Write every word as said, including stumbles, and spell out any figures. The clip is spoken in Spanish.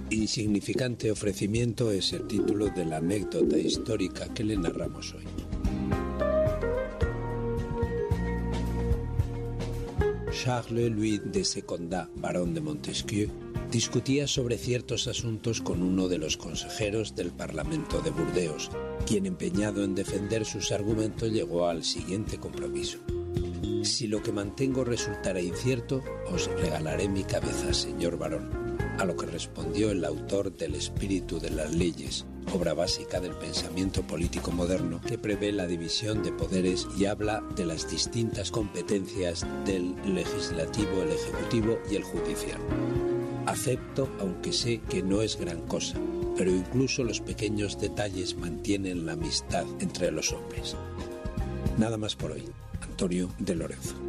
Insignificante ofrecimiento es el título de la anécdota histórica que le narramos hoy. Charles Louis de Secondat, barón de Montesquieu, discutía sobre ciertos asuntos con uno de los consejeros del Parlamento de Burdeos, quien, empeñado en defender sus argumentos, llegó al siguiente compromiso: si lo que mantengo resultara incierto, os regalaré mi cabeza, señor barón. A lo que respondió el autor del Espíritu de las Leyes, obra básica del pensamiento político moderno, que prevé la división de poderes y habla de las distintas competencias del legislativo, el ejecutivo y el judicial. Acepto, aunque sé que no es gran cosa, pero incluso los pequeños detalles mantienen la amistad entre los hombres. Nada más por hoy. Antonio de Lorenzo.